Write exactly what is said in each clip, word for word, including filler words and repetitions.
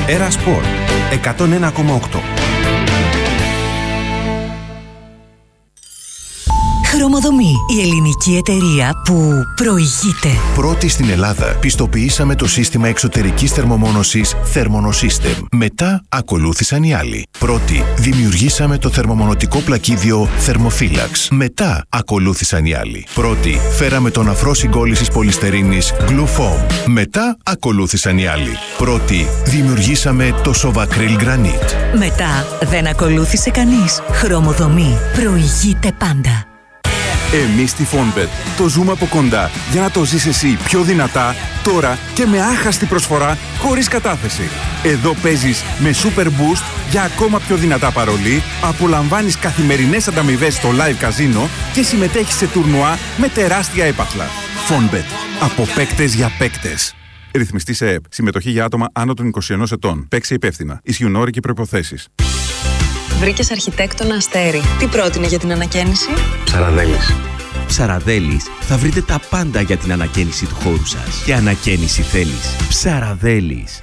Έρα Σπορ εκατόν ένα κόμμα οκτώ. Χρωμοδομή, η ελληνική εταιρεία που προηγείται. Πρώτη στην Ελλάδα πιστοποιήσαμε το σύστημα εξωτερικής θερμομόνωσης Thermonosystem. Μετά ακολούθησαν οι άλλοι. Πρώτη δημιουργήσαμε το θερμομονωτικό πλακίδιο Thermophilax. Μετά ακολούθησαν οι άλλοι. Πρώτη φέραμε τον αφρό συγκόλλησης πολυστερίνης Glufoam. Μετά ακολούθησαν οι άλλοι. Πρώτη δημιουργήσαμε το Sovacryl Granite. Μετά δεν ακολούθησε κανείς. Χρωμοδομή, προηγείται πάντα. Εμείς στη Fonbet το ζούμε από κοντά για να το ζεις εσύ πιο δυνατά, τώρα και με άχαστη προσφορά χωρίς κατάθεση. Εδώ παίζεις με Super Boost για ακόμα πιο δυνατά παρολί, απολαμβάνεις καθημερινές ανταμοιβές στο live καζίνο και συμμετέχεις σε τουρνουά με τεράστια έπαθλα. Fonbet. Από παίκτες για παίκτες. Ρυθμιστή σε ΕΕΠ. Συμμετοχή για άτομα άνω των είκοσι ενός ετών. Παίξε υπεύθυνα. Ισχύουν όροι και προϋποθέσεις. Βρήκες αρχιτέκτονα Αστέρι. Τι πρότεινε για την ανακαίνιση? Ψαραδέλης. Ψαραδέλης θα βρείτε τα πάντα για την ανακαίνιση του χώρου σας. Και ανακαίνιση θέλεις. Ψαραδέλης.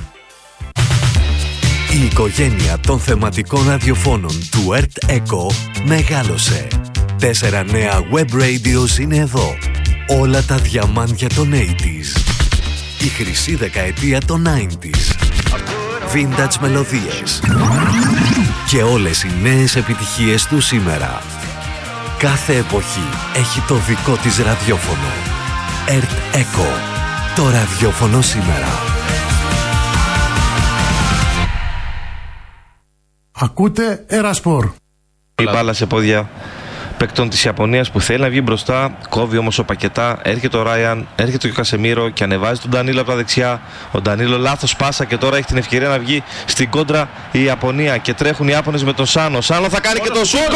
Η οικογένεια των θεματικών ραδιοφώνων του Ερτ Echo μεγάλωσε. Τέσσερα νέα web radios είναι εδώ. Όλα τα διαμάντια των ογδόντα. Η χρυσή δεκαετία των ενενήντα. Vintage μελωδίες. Και όλες οι νέες επιτυχίες του σήμερα. Κάθε εποχή έχει το δικό της ραδιόφωνο. Ερτ Echo. Το ραδιόφωνο σήμερα. Ακούτε Έρα Σπορ. Η μπάλα σε πόδια παίκτων της Ιαπωνίας που θέλει να βγει μπροστά, κόβει όμως ο Πακετά, έρχεται ο Ράιαν, έρχεται και ο Κασεμίρο και ανεβάζει τον Ντανίλο από τα δεξιά. Ο Ντανίλο λάθος πάσα και τώρα έχει την ευκαιρία να βγει στην κόντρα η Ιαπωνία και τρέχουν οι Ιάπωνες με τον Σάνο. Σάνο θα κάνει και το σούτ!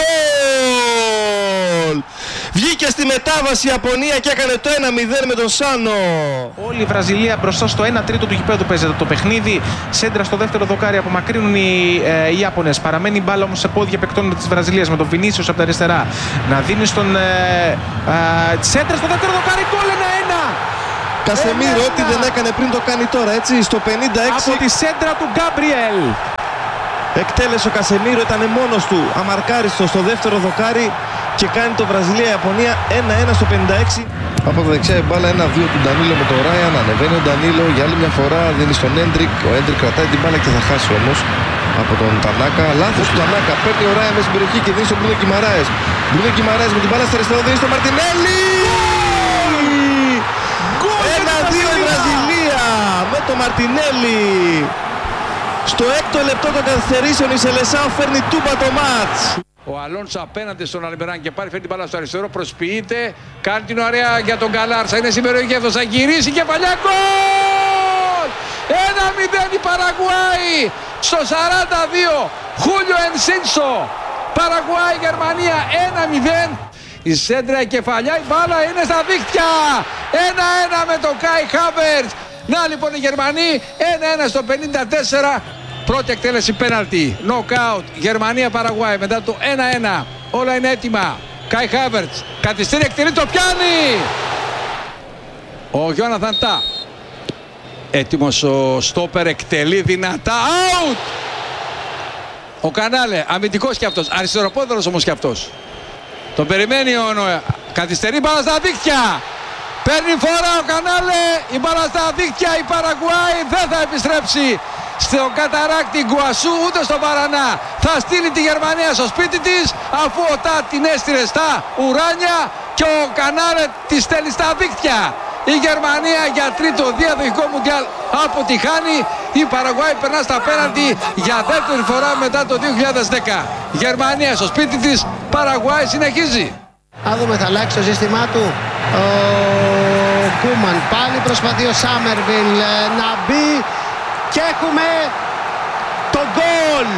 Βγήκε στη μετάβαση η Ιαπωνία και έκανε το ένα μηδέν με τον Σάνο. Όλη η Βραζιλία μπροστά στο ένα τρίτο του γηπέδου παίζεται το παιχνίδι. Σέντρα στο δεύτερο δοκάρι, απομακρύνουν οι, ε, οι Ιάπωνες. Παραμένει η μπάλα όμως σε πόδια παικτών της Βραζιλίας με τον Βινίσιος από τα αριστερά. Να δίνει στον ε, ε, σέντρα στο δεύτερο δοκάρι, γκολ ένα ένα. Κασεμίρο, ό,τι δεν έκανε πριν το κάνει τώρα, έτσι, στο πενήντα έξι. Από τη σέντρα του Γκάμπριελ. Εκτέλεσε ο Κασεμίρο, ήταν μόνος του, αμαρκάριστο στο δεύτερο δοκάρι και κάνει το Βραζιλία-Ιαπωνία ένα ένα στο πενήντα έξι. Από τα δεξιά η μπάλα ένα δύο του Ντανίλο με τον Ράιαν. Ανεβαίνει ο Ντανίλο για άλλη μια φορά, δίνει στον Έντρικ. Ο Έντρικ κρατάει την μπάλα και θα χάσει όμως από τον Τανάκα. Λάθος του Τανάκα. Παίρνει ο Ράιαν μέσα στην περιοχή και δίνει στον Μπρούνο Γκιμαράες. Μπρούνο Γκιμαράες με την μπάλα στα αριστερά, δίνει στον Μαρτινέλη. ένα δύο η Βραζιλία με τον Μαρτινέλη. Στο έκτο λεπτό των καθυστερήσεων η Σελεσάο φέρνει τούπα το μάτς. Ο Αλόνσο απέναντι στον Αλμπεράν και πάλι φέρνει την μπάλα στο αριστερό, προσποιείται, κάνει την ωραία για τον Γκαλάρσα, είναι συμπεριοχή αυτός, θα γυρίσει και παλιά γκολ! ένα μηδέν η Παραγουάη στο σαράντα δύο, Χούλιο Ενσίνσο, Παραγουάη Γερμανία ένα μηδέν. Η σέντρα, η κεφαλιά, η μπάλα είναι στα δίχτυα, ένα ένα με τον Κάι Χάβερτς. Να λοιπόν οι Γερμανοί, ένα ένα στο πενήντα τέσσερα. Πρώτη εκτέλεση πέναλτι, νοκάουτ, Γερμανία-Παραγουάη μετά το ένα ένα. Όλα είναι έτοιμα. Κάι Χάβερτς, καθυστέρη, εκτελεί, το πιάνει. Ο Γιόναθαν Τά. Έτοιμος ο στόπερ, εκτελεί δυνατά. Out! Ο Κανάλε, αμυντικός κι αυτός, αριστεροπόδερος όμως κι αυτός. Τον περιμένει ο Νοε. Καθυστερεί, μπάλα στα δίχτυα. Παίρνει φορά ο Κανάλε, η μπάλα στα δίχτυα, η Παραγουάη δεν θα επιστρέψει στον καταράκτη Γκουασού ούτε στον Παρανά. Θα στείλει τη Γερμανία στο σπίτι της, αφού ο Τά την έστειλε στα ουράνια και ο Κανάλε τη στέλνει στα δίχτυα. Η Γερμανία για τρίτο διαδοχικό μουντιάλ αποτυχάνει. Η Παραγουάη περνά στα πέναντι για δεύτερη φορά μετά το δύο χιλιάδες δέκα. Γερμανία στο σπίτι της, Παραγουάη συνεχίζει. Θα δούμε, θα αλλάξει το σύστημά του ο Κούμαν. Πάλι προσπαθεί ο Σάμερβιλ να μπει και έχουμε το γκολ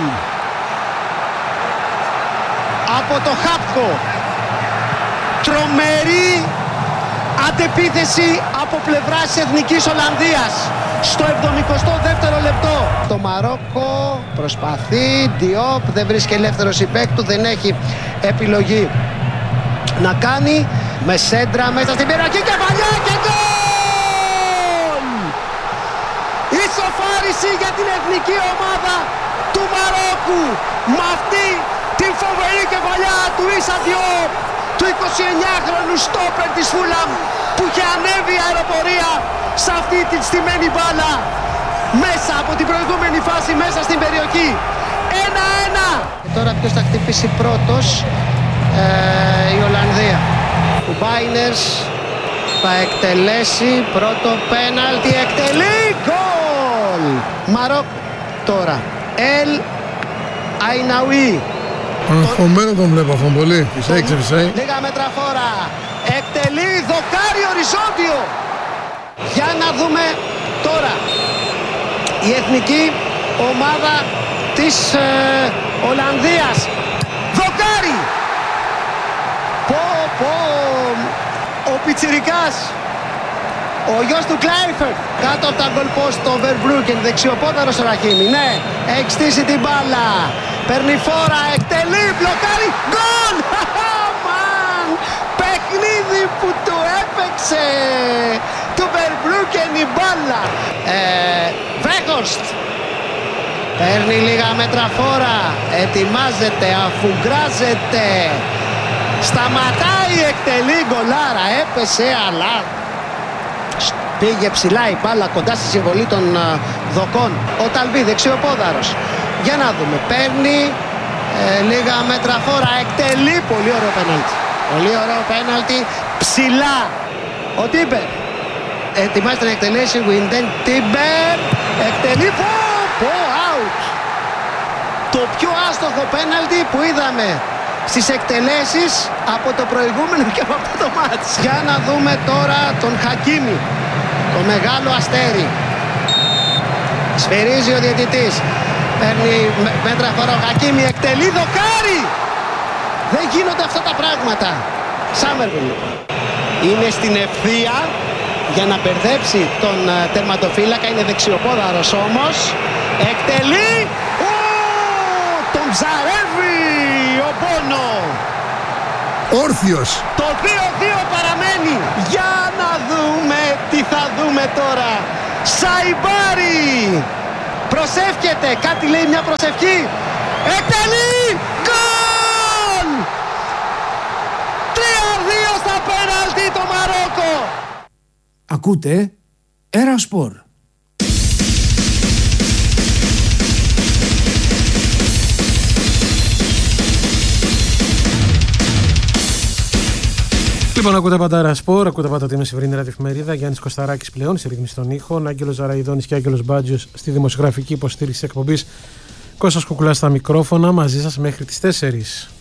από το Χάπκο. Τρομερή αντεπίθεση από πλευράς της Εθνικής Ολλανδίας στο εβδομηκοστό δεύτερο λεπτό. Το Μαρόκο προσπαθεί, Διόπ δεν βρίσκει ελεύθερο συμπαίκ του, δεν έχει επιλογή να κάνει, με σέντρα μέσα στην περιοχή, κεφαλιά και γκολ! Ισοφάρισε Ισοπαίδωριση για την εθνική ομάδα του Μαρόκου με αυτή την φοβερή κεφαλιά του Ίσα Διόπ, του εικοσιεννιάχρονου στόπερ της Φούλαμ, που είχε ανέβει η αεροπορία σε αυτή την στημένη μπάλα μέσα από την προηγούμενη φάση μέσα στην περιοχή. Ένα-ένα. Και τώρα ποιος θα χτυπήσει πρώτος? Ε, η Ολλανδία. Ο Μπάινερς θα εκτελέσει πρώτο πέναλτι, εκτελεί, γκολ! Μαρόκο τώρα. Ελ Αϊναουί. Αγχωμένο τον βλέπω αυτόν πολύ. Φυσάει, ξεφυσάει. Λίγα μέτρα φόρα. Εκτελεί, δοκάρι οριζόντιο. Για να δούμε τώρα η εθνική ομάδα της ε, Ολλανδίας. Δοκάρι. Πω πω. Ο πιτσιρικάς, ο γιος του Κλάιφερτ, κάτω από τα γκολ post το Verbruggen, δεξιοπόδαρος ο Ραχίμι. Ναι, έχει στήσει την μπάλα. Παίρνει φόρα, εκτελεί, μπλοκάρει, γκολ! Μαν! Παιχνίδι που του έπαιξε του Verbruggen η μπάλα. Ε, Βέχορστ παίρνει λίγα μέτρα φόρα, ετοιμάζεται, αφουγκράζεται. Σταματάει, εκτελεί, γκολάρα, έπεσε αλλά πήγε ψηλά η μπάλα κοντά στη συμβολή των uh, δοκών. Ο Ταλβί, δεξιοπόδαρος. Για να δούμε, παίρνει ε, λίγα μέτρα φόρα, εκτελεί, πολύ ωραίο πέναλτι. Πολύ ωραίο πέναλτι, ψηλά. Ο Τίμπερ ετοιμάζεται να εκτελέσει, Winden, Τίμπερ, εκτελεί, πω, πω, out. Το πιο άστοχο πέναλτι που είδαμε στις εκτελέσεις από το προηγούμενο και από αυτό το μάτς. Για να δούμε τώρα τον Χακίμι, το μεγάλο αστέρι. Σφυρίζει ο διαιτητής. Παίρνει μέτρα φορά ο Χακίμι, εκτελεί, δοκάρι! Δεν γίνονται αυτά τα πράγματα. Σάμερβιλ είναι στην ευθεία για να μπερδέψει τον τερματοφύλακα. Είναι δεξιοπόδαρος όμως. Εκτελεί! Ω, τον ψαρεύει ο Πόνο. Όρθιος. Το δύο δύο παραμένει. Για να δούμε τι θα δούμε τώρα. Σαϊμπάρι. Προσεύχεται. Κάτι λέει μια προσευχή. Εκτελεί. Γκολ. τρία δύο στα πέναλτι το Μαρόκο. Ακούτε Ερασπορ. Λοιπόν, ακούτε πάντα Ερασπορ, ακούτε πάντα τη μεσημερινή ραδιοφημερίδα. Γιάννης Κωσταράκης πλέον στη ρύθμιση των ήχων, Άγγελος Ζαραϊδόνης και Άγγελος Μπάτζιος στη δημοσιογραφική υποστήριξη εκπομπής. Κώστας Κουκουλάς στα μικρόφωνα, μαζί σας μέχρι τις τέσσερις.